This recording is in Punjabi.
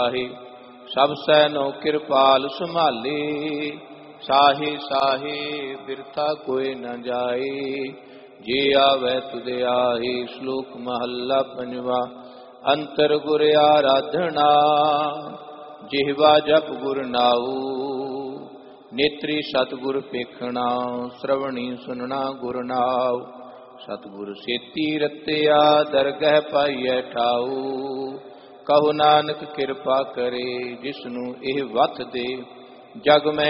ਸਭ ਸੈਨੋ ਕਿਰਪਾਲ ਸੰਭਾਲੇ। ਸਾਹੀ ਸਾਹੀ ਬਿਰਥਾ ਕੋਈ ਨ ਜਾਏ, ਜੇ ਆਵੈ ਤੁਧ ਆਹੀ। ਸ਼ਲੋਕ ਮਹੱਲਾ ਪੰਜਵਾ। ਅੰਤਰ ਗੁਰ ਆਰਾਧਨਾ, ਜਿਹਵਾ ਜਪ ਗੁਰ ਨਾਉ। ਨੇਤਰੀ ਸਤਿਗੁਰ ਪੇਖਣਾ, ਸ਼੍ਰਵਣੀ ਸੁਨਣਾ ਗੁਰ ਨਾਉ। ਸਤਿਗੁਰ ਸੇਤੀ ਰਤਿਆ, ਦਰਗਹਿ ਪਾਈਐ ਠਾਉ। ਕਹੋ ਨਾਨਕ ਕਿਰਪਾ ਕਰੇ, ਜਿਸਨੂੰ ਇਹ ਵਤ ਦੇ। ਜਗ ਮੈਂ